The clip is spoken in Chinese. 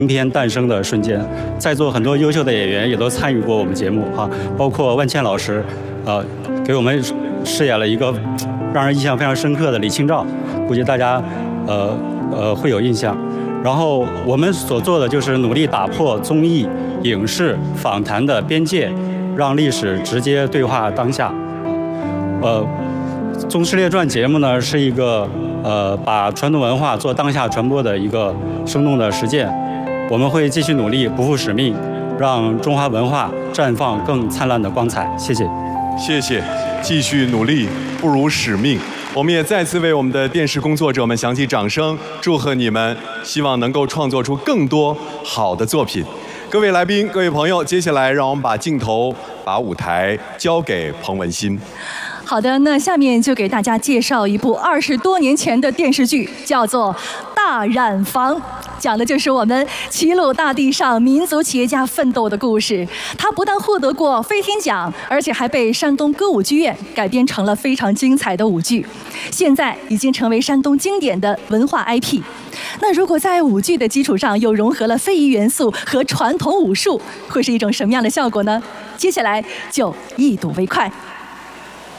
今天诞生的瞬间，在座很多优秀的演员也都参与过我们节目哈，包括万茜老师，给我们饰演了一个让人印象非常深刻的李清照，估计大家会有印象。然后我们所做的就是努力打破综艺、影视、访谈的边界，让历史直接对话当下。《宗师列传》节目呢是一个把传统文化做当下传播的一个生动的实践。我们会继续努力，不负使命，让中华文化绽放更灿烂的光彩。谢谢， 谢谢，继续努力，不辱使命。我们也再次为我们的电视工作者们响起掌声，祝贺你们，希望能够创作出更多好的作品。各位来宾，各位朋友，接下来让我们把镜头、把舞台交给彭文欣。 好的，那下面就给大家介绍一部20多年前的电视剧，叫做《大染坊》，讲的就是我们齐鲁大地上民族企业家奋斗的故事。它不但获得过飞天奖，而且还被山东歌舞剧院改编成了非常精彩的舞剧，现在已经成为山东经典的文化 IP。那如果在舞剧的基础上又融合了非遗元素和传统武术，会是一种什么样的效果呢？接下来就一睹为快。